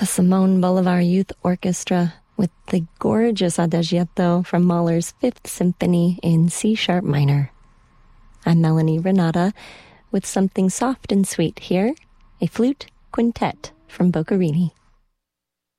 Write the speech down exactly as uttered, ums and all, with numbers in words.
the Simone Bolivar Youth Orchestra with the gorgeous Adagietto from Mahler's Fifth Symphony in C-sharp minor. I'm Melanie Renata with something soft and sweet here, a flute quintet from Boccherini.